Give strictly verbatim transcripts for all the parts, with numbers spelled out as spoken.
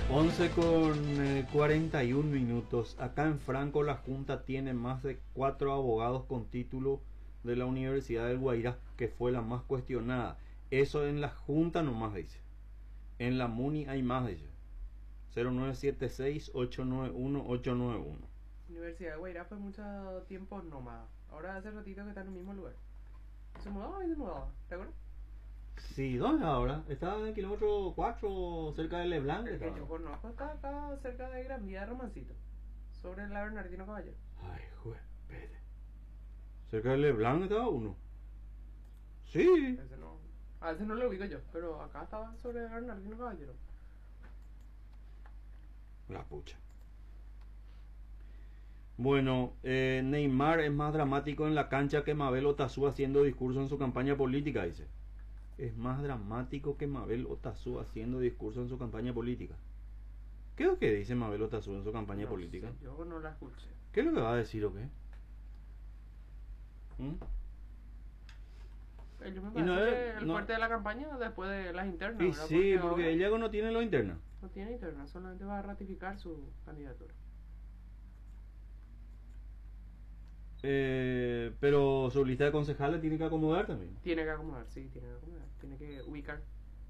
once con eh, cuarenta y un minutos. Acá en Franco la Junta tiene más de cuatro abogados con título de la Universidad del Guairá, que fue la más cuestionada. Eso en la Junta nomás dice. En la MUNI hay más de ellos. cero nueve siete seis, ocho nueve uno, ocho nueve uno. Universidad de Guairá fue mucho tiempo nómada. Ahora hace ratito que está en el mismo lugar. Se mudaba y se mudaba, ¿te acuerdas? Sí, ¿dónde ahora? Está en el kilómetro cuatro, cerca de Leblanc. El que yo conozco está acá cerca de Gran Vía de Romancito, sobre la Bernardino Caballero. Ay, juez, espere. Cerca de Leblanc estaba uno. Sí. Ese no, a ese no lo ubico yo, pero acá estaba sobre la Bernardino Caballero. La pucha. Bueno, eh, Neymar es más dramático en la cancha que Mabel Otazú haciendo discurso en su campaña política, dice. Es más dramático que Mabel Otazú haciendo discurso en su campaña política. ¿Qué es lo que dice Mabel Otazú en su campaña No política? sé, yo no la escuché. ¿Qué es lo que va a decir o qué? ¿Mm? Yo me Y parece no es- que el no- fuerte de la campaña después de las internas, Y ¿verdad? sí, porque ahora ella no tiene lo interna. no tiene internas, solamente va a ratificar su candidatura. Eh, pero su lista de concejales tiene que acomodar también. Tiene que acomodar, sí, tiene que acomodar, tiene que ubicar.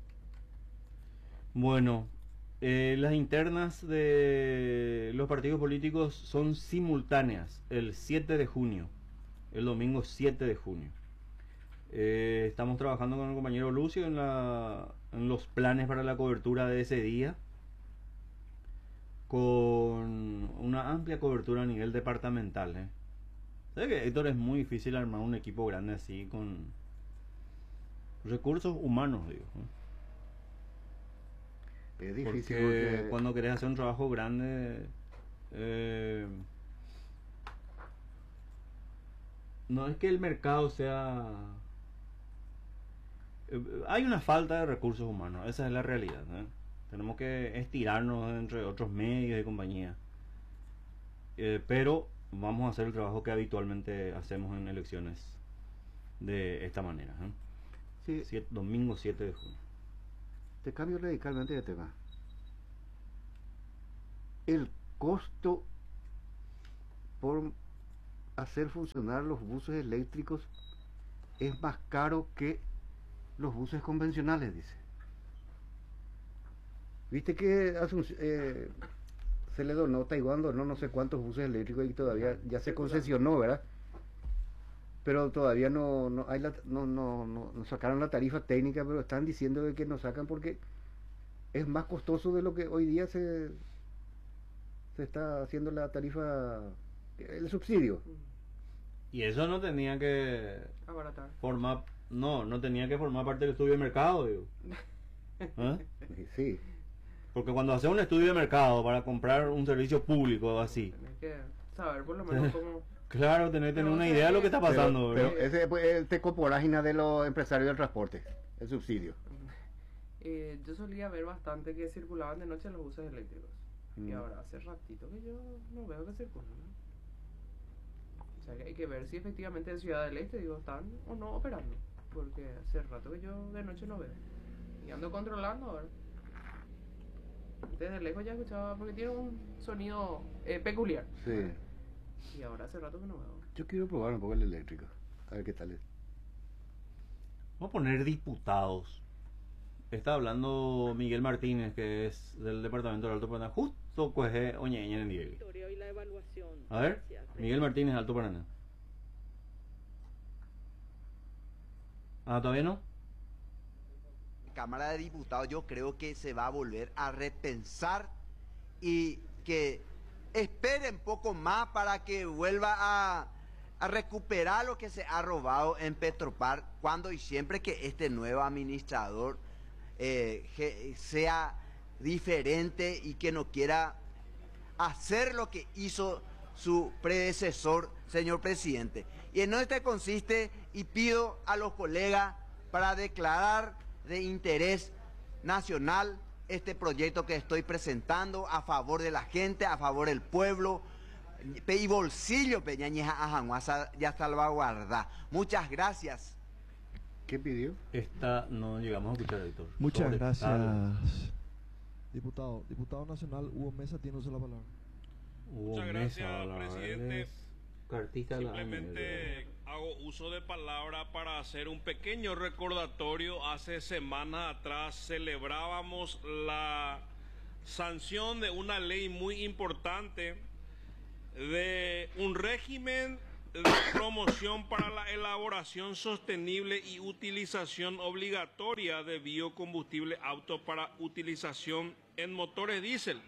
Bueno, eh, las internas de los partidos políticos son simultáneas el siete de junio, el domingo siete de junio. Eh, estamos trabajando con el compañero Lucio en, la, en los planes para la cobertura de ese día, con una amplia cobertura a nivel departamental. ¿eh? ¿Sabes que, Héctor? Es muy difícil armar un equipo grande así con recursos humanos, digo. ¿eh? Es difícil Porque, porque cuando querés hacer un trabajo grande, eh, no es que el mercado sea... eh, hay una falta de recursos humanos, esa es la realidad. ¿eh? Tenemos que estirarnos entre otros medios y compañías. Eh, pero vamos a hacer el trabajo que habitualmente hacemos en elecciones de esta manera. ¿eh? sí, Siete- domingo siete de junio. te cambio radicalmente de tema. El costo por hacer funcionar los buses eléctricos es más caro que los buses convencionales, dice. Viste que Asunc- eh, se le donó, Taiwán donó no sé cuántos buses eléctricos y todavía ya se concesionó, ¿verdad? Pero todavía no no hay la, no, no, no, no sacaron la tarifa técnica, pero están diciendo de que no sacan porque es más costoso de lo que hoy día se se está haciendo la tarifa, el subsidio. Y eso no tenía que Abaratar. formar, no, no tenía que formar parte del estudio de mercado, digo. ¿Eh? Sí, Porque cuando haces un estudio de mercado para comprar un servicio público o así, Tenés que saber por lo menos cómo. claro, tenés que tener Pero, una o sea, idea de lo que está pasando. pero, ¿verdad? pero ese pues, es tecoporágina de los empresarios del transporte, el subsidio. Eh, yo solía ver bastante que circulaban de noche los buses eléctricos. Y Mm. ahora hace ratito que yo no veo que circulan, ¿no? O sea que hay que ver si efectivamente en Ciudad del Este, digo, están o no operando. Porque hace rato que yo de noche no veo. Y ando controlando ahora. Desde lejos ya escuchaba, porque tiene un sonido eh, peculiar. Sí. Y ahora hace rato que no veo. Yo quiero probar un poco el eléctrico, a ver qué tal es. Vamos a poner diputados. Está hablando Miguel Martínez, que es del departamento del Alto Paraná, justo pues eh, oñeña en Diego. Y la evaluación. A ver, Gracias. Miguel Martínez, Alto Paraná. Ah, ¿todavía no? Cámara de Diputados yo creo que se va a volver a repensar y que esperen poco más para que vuelva a, a recuperar lo que se ha robado en Petropar cuando y siempre que este nuevo administrador eh, que sea diferente y que no quiera hacer lo que hizo su predecesor, señor presidente. Y en esto consiste y pido a los colegas para declarar de interés nacional este proyecto que estoy presentando a favor de la gente, a favor del pueblo y bolsillo peñañeja ajanguasa ya salvaguarda. Muchas gracias. ¿Qué pidió? Esta no llegamos a escuchar, Héctor. Muchas Sobre gracias. Diputado, diputado nacional Hugo Mesa tiene uso de la palabra. Hugo Muchas Mesa, gracias, la verdad, presidente. es cartista de la Simplemente hago uso de palabra para hacer un pequeño recordatorio. Hace semanas atrás celebrábamos la sanción de una ley muy importante, de un régimen de promoción para la elaboración sostenible y utilización obligatoria de biocombustible auto para utilización en motores diésel.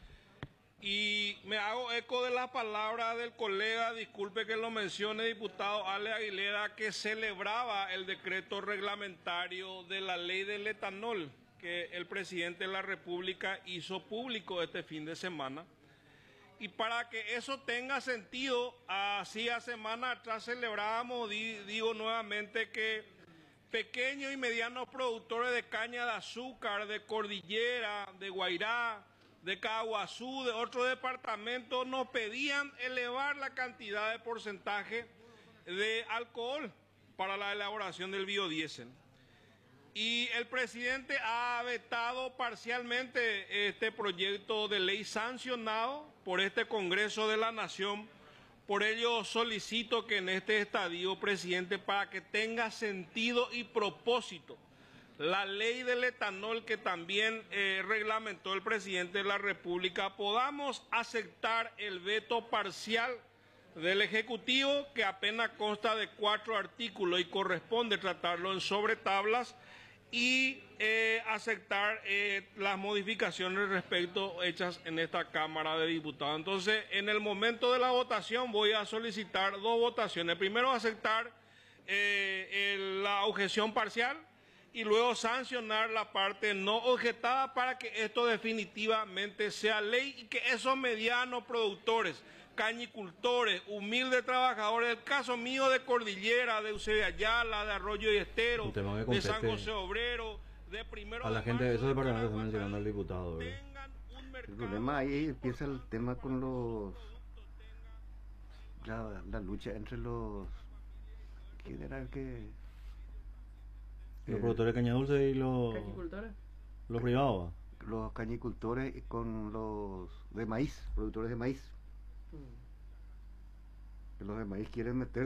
Y me hago eco de la palabra del colega, disculpe que lo mencione, diputado Ale Aguilera, que celebraba el decreto reglamentario de la ley del etanol que el presidente de la República hizo público este fin de semana. Y para que eso tenga sentido, hacía semanas atrás celebrábamos, di, digo nuevamente, que pequeños y medianos productores de caña de azúcar, de Cordillera, de Guairá, de Caguazú, de otros departamentos, nos pedían elevar la cantidad de porcentaje de alcohol para la elaboración del biodiesel. Y el presidente ha vetado parcialmente este proyecto de ley sancionado por este Congreso de la Nación. Por ello solicito que en este estadio, presidente, para que tenga sentido y propósito la ley del etanol que también eh, reglamentó el presidente de la República, podamos aceptar el veto parcial del Ejecutivo, que apenas consta de cuatro artículos y corresponde tratarlo en sobretablas, y eh, aceptar eh, las modificaciones respecto hechas en esta Cámara de Diputados. Entonces, en el momento de la votación voy a solicitar dos votaciones. Primero, aceptar eh, el, la objeción parcial y luego sancionar la parte no objetada para que esto definitivamente sea ley y que esos medianos productores, cañicultores, humildes trabajadores, el caso mío de Cordillera, de Eusebio Ayala, de Arroyo y Estero, de San José Obrero, de Primero a la de gente de Marzo, esos departamentos está Caraguatá, mencionando al diputado, ¿verdad? tengan un El mercado problema ahí justo empieza el para tema sus con trabajadores, los la, la lucha entre los ¿quién era el que Los eh, productores de caña dulce y los, ¿Cañicultores? los privados. los cañicultores con los de maíz, productores de maíz? Mm. Que los de maíz quieren meter